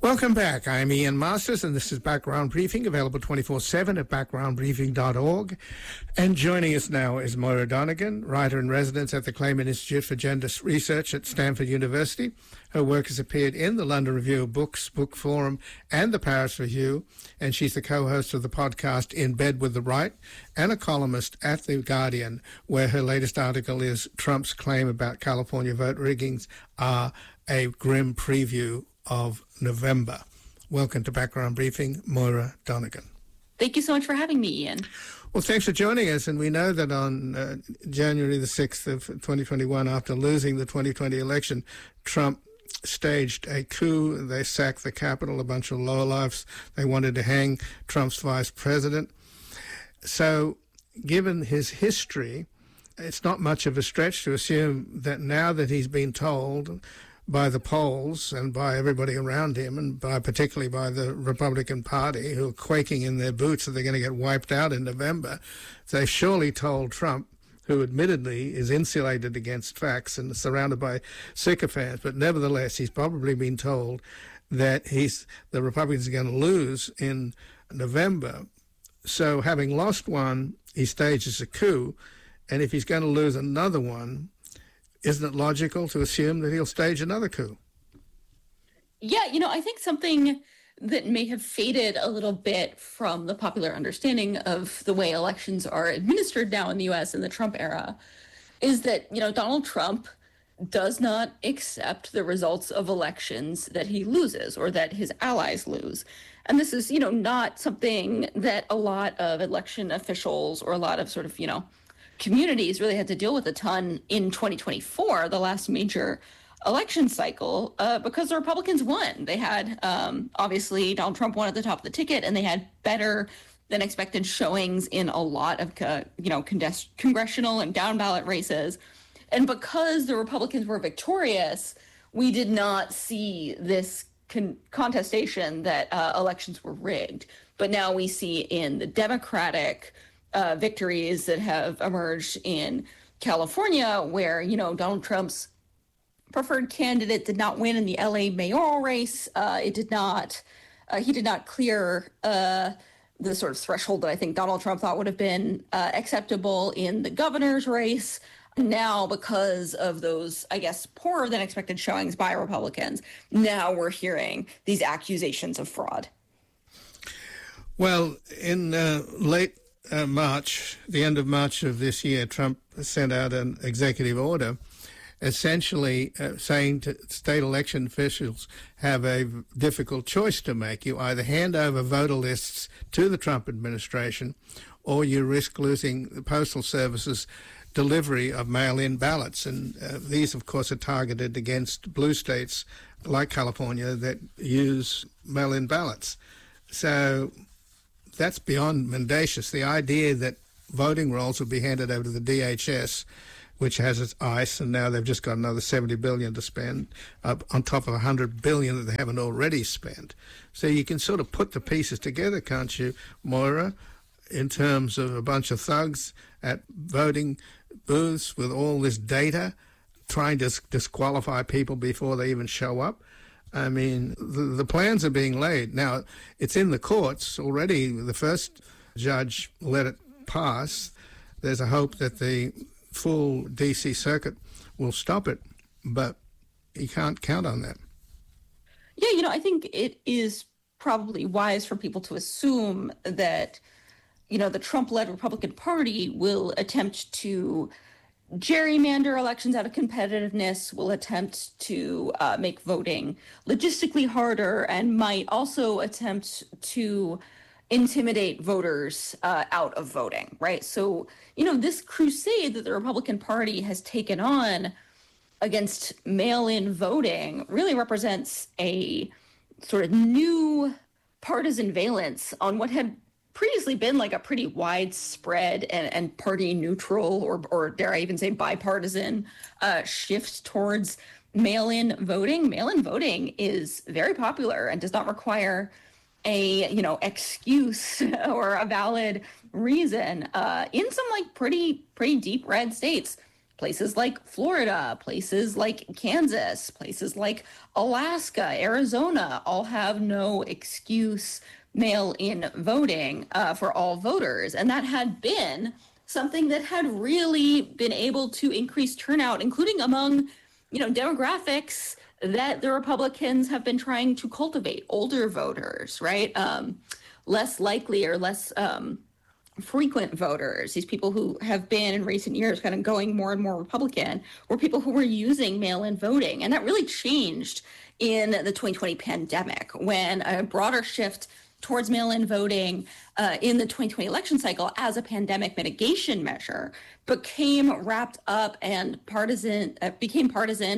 Welcome back. I'm Ian Masters, and this is Background Briefing, available 24/7 at backgroundbriefing.org. And joining us now is Moira Donegan, writer-in-residence at the Clayman Institute for Gender Research at Stanford University. Her work has appeared in the London Review of Books, Book Forum, and the Paris Review, and she's the co-host of the podcast In Bed with the Right and a columnist at The Guardian, where her latest article is Trump's claim about California vote riggings are a grim preview of November. Welcome to Background Briefing, Moira Donegan. Thank you so much for having me, Ian. Well, thanks for joining us. And we know that on January the 6th of 2021, after losing the 2020 election, Trump staged a coup. They sacked the Capitol, a bunch of lowlifes. They wanted to hang Trump's vice president. So given his history, it's not much of a stretch to assume that now that he's been told by the polls and by everybody around him, and particularly by the Republican Party, who are quaking in their boots that they're going to get wiped out in November, they surely told Trump, who admittedly is insulated against facts and surrounded by sycophants, but nevertheless he's probably been told that the Republicans are going to lose in November. So having lost one, he stages a coup, and if he's going to lose another one, isn't it logical to assume that he'll stage another coup? Yeah, I think something that may have faded a little bit from the popular understanding of the way elections are administered now in the U.S. in the Trump era is that, Donald Trump does not accept the results of elections that he loses or that his allies lose. And this is, not something that a lot of election officials or a lot of sort of, communities really had to deal with a ton in 2024, the last major election cycle, because the Republicans won. They had, obviously, Donald Trump won at the top of the ticket, and they had better than expected showings in a lot of, congressional and down ballot races. And because the Republicans were victorious, we did not see this contestation that elections were rigged. But now we see in the Democratic victories that have emerged in California, where, Donald Trump's preferred candidate did not win in the LA mayoral race. He did not clear the sort of threshold that I think Donald Trump thought would have been acceptable in the governor's race. Now, because of those, I guess, poorer than expected showings by Republicans, now we're hearing these accusations of fraud. Well, in late March, the end of March of this year, Trump sent out an executive order essentially saying to state election officials have a difficult choice to make. You either hand over voter lists to the Trump administration or you risk losing the Postal Service's delivery of mail-in ballots. And these, of course, are targeted against blue states like California that use mail-in ballots. So that's beyond mendacious. The idea that voting rolls would be handed over to the DHS, which has its ICE, and now they've just got another $70 billion to spend, on top of $100 billion that they haven't already spent. So you can sort of put the pieces together, can't you, Moira, in terms of a bunch of thugs at voting booths with all this data, trying to disqualify people before they even show up. I mean, the plans are being laid. Now, it's in the courts already. The first judge let it pass. There's a hope that the full D.C. circuit will stop it, but you can't count on that. Yeah, I think it is probably wise for people to assume that, the Trump-led Republican Party will attempt to gerrymander elections out of competitiveness, will attempt to make voting logistically harder, and might also attempt to intimidate voters out of voting, right? So, this crusade that the Republican Party has taken on against mail-in voting really represents a sort of new partisan valence on what had previously been like a pretty widespread and party neutral or dare I even say bipartisan shift towards mail-in voting. Mail-in voting is very popular and does not require a excuse or a valid reason in some like pretty deep red states. places like Florida, places like Kansas, places like Alaska, Arizona, all have no excuse mail-in voting for all voters. And that had been something that had really been able to increase turnout, including among, demographics that the Republicans have been trying to cultivate, older voters, right? Less likely or less frequent voters, these people who have been in recent years kind of going more and more Republican, were people who were using mail-in voting. And that really changed in the 2020 pandemic when a broader shift towards mail-in voting in the 2020 election cycle as a pandemic mitigation measure became wrapped up and became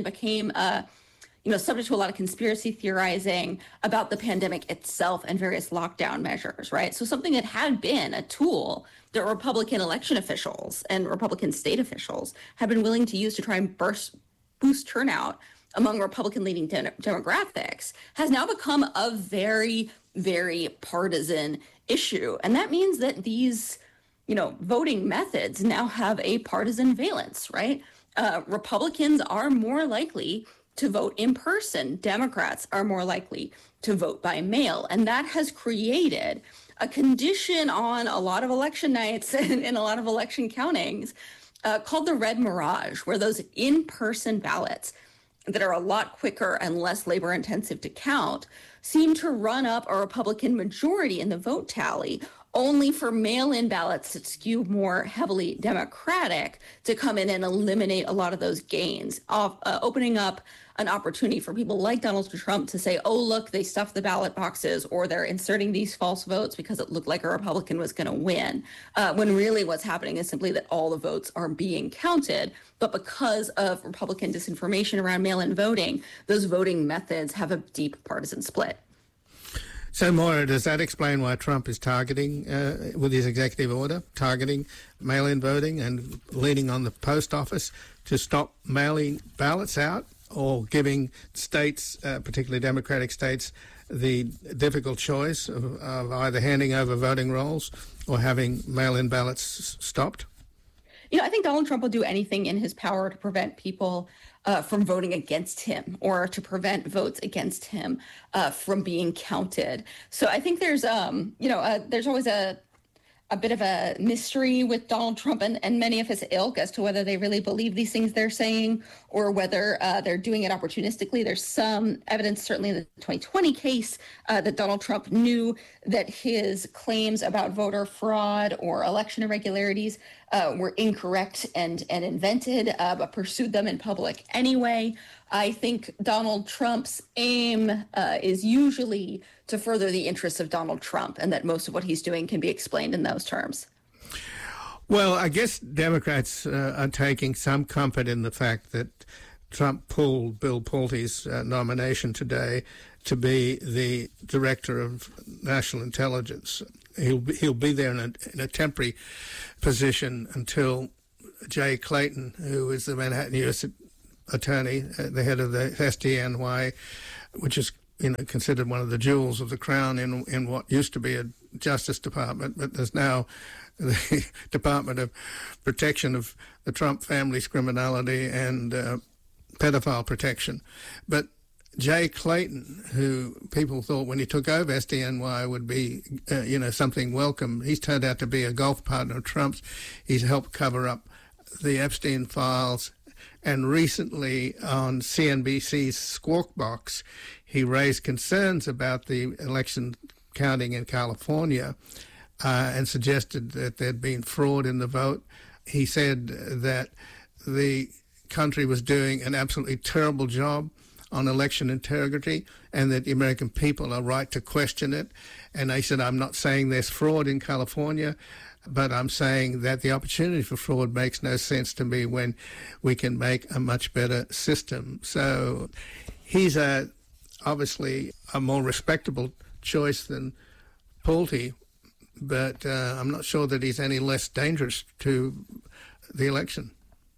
subject to a lot of conspiracy theorizing about the pandemic itself and various lockdown measures, right? So something that had been a tool that Republican election officials and Republican state officials have been willing to use to try and boost turnout among Republican-leaning demographics has now become a very, very partisan issue. And that means that these, voting methods now have a partisan valence, right? Republicans are more likely to vote in person. Democrats are more likely to vote by mail. And that has created a condition on a lot of election nights and in a lot of election countings called the red mirage, where those in-person ballots that are a lot quicker and less labor intensive to count seem to run up a Republican majority in the vote tally, only for mail-in ballots that skew more heavily Democratic to come in and eliminate a lot of those gains, opening up an opportunity for people like Donald Trump to say, oh, look, they stuffed the ballot boxes, or they're inserting these false votes because it looked like a Republican was going to win, when really what's happening is simply that all the votes are being counted. But because of Republican disinformation around mail-in voting, those voting methods have a deep partisan split. So, Moira, does that explain why Trump is targeting, with his executive order, targeting mail-in voting and leaning on the post office to stop mailing ballots out, or giving states, particularly Democratic states, the difficult choice of either handing over voting rolls or having mail-in ballots stopped? I think Donald Trump will do anything in his power to prevent people from voting against him, or to prevent votes against him from being counted. So I think there's always a bit of a mystery with Donald Trump and many of his ilk as to whether they really believe these things they're saying, or whether they're doing it opportunistically. There's some evidence, certainly in the 2020 case, that Donald Trump knew that his claims about voter fraud or election irregularities were incorrect and invented, but pursued them in public anyway. I think Donald Trump's aim is usually to further the interests of Donald Trump, and that most of what he's doing can be explained in those terms. Well, I guess Democrats are taking some comfort in the fact that Trump pulled Bill Pulte's nomination today to be the director of national intelligence. He'll be there in a temporary position until Jay Clayton, who is the Manhattan U.S. attorney, the head of the SDNY, which is considered one of the jewels of the crown in what used to be a Justice Department, but there's now the Department of Protection of the Trump family's criminality and pedophile protection. But Jay Clayton, who people thought when he took over SDNY would be, something welcome, he's turned out to be a golf partner of Trump's. He's helped cover up the Epstein files. And recently on CNBC's Squawk Box, he raised concerns about the election counting in California and suggested that there'd been fraud in the vote. He said that the country was doing an absolutely terrible job on election integrity and that the American people are right to question it. And he said, I'm not saying there's fraud in California, but I'm saying that the opportunity for fraud makes no sense to me when we can make a much better system. So he's obviously a more respectable choice than Pulte, but I'm not sure that he's any less dangerous to the election.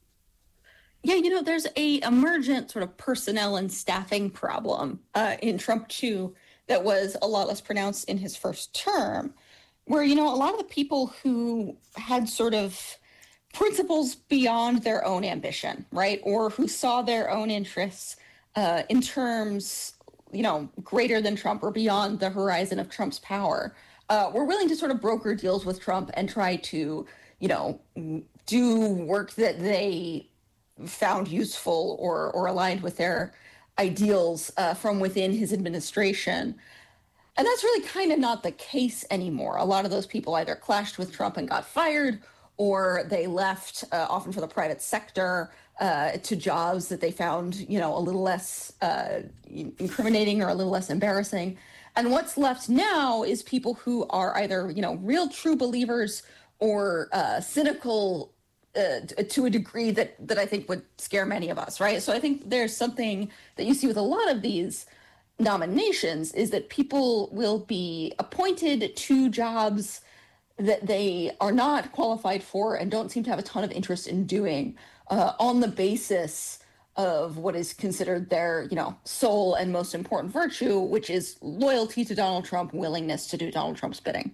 Yeah, there's a emergent sort of personnel and staffing problem in Trump, too, that was a lot less pronounced in his first term, where, a lot of the people who had sort of principles beyond their own ambition, right? Or who saw their own interests in terms, greater than Trump or beyond the horizon of Trump's power, were willing to sort of broker deals with Trump and try to, do work that they found useful or aligned with their ideals from within his administration. And that's really kind of not the case anymore. A lot of those people either clashed with Trump and got fired, or they left, often for the private sector, to jobs that they found, a little less incriminating or a little less embarrassing. And what's left now is people who are either, real true believers or cynical to a degree that I think would scare many of us, right? So I think there's something that you see with a lot of these nominations is that people will be appointed to jobs that they are not qualified for and don't seem to have a ton of interest in doing on the basis of what is considered their, sole and most important virtue, which is loyalty to Donald Trump, willingness to do Donald Trump's bidding.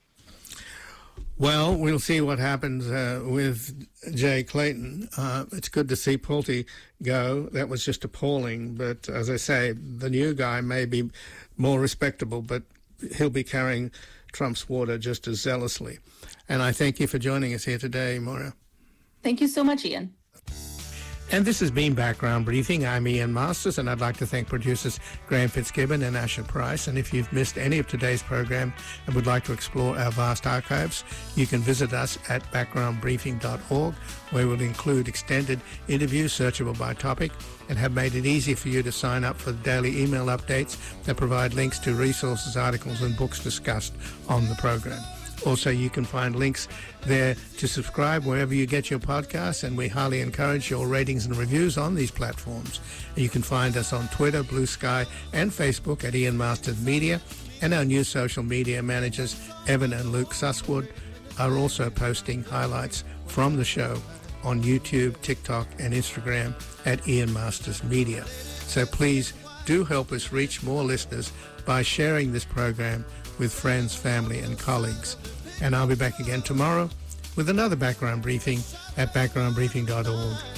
Well, we'll see what happens with Jay Clayton. It's good to see Pulte go. That was just appalling. But as I say, the new guy may be more respectable, but he'll be carrying Trump's water just as zealously. And I thank you for joining us here today, Moira. Thank you so much, Ian. And this has been Background Briefing. I'm Ian Masters, and I'd like to thank producers Graham Fitzgibbon and Asher Price. And if you've missed any of today's program and would like to explore our vast archives, you can visit us at backgroundbriefing.org, where we'll include extended interviews searchable by topic and have made it easy for you to sign up for the daily email updates that provide links to resources, articles and books discussed on the program. Also, you can find links there to subscribe wherever you get your podcasts, and we highly encourage your ratings and reviews on these platforms. You can find us on Twitter, Blue Sky, and Facebook at Ian Masters Media, and our new social media managers, Evan and Luke Susswood, are also posting highlights from the show on YouTube, TikTok, and Instagram at Ian Masters Media. So please do help us reach more listeners by sharing this program with friends, family, and colleagues. And I'll be back again tomorrow with another Background Briefing at backgroundbriefing.org.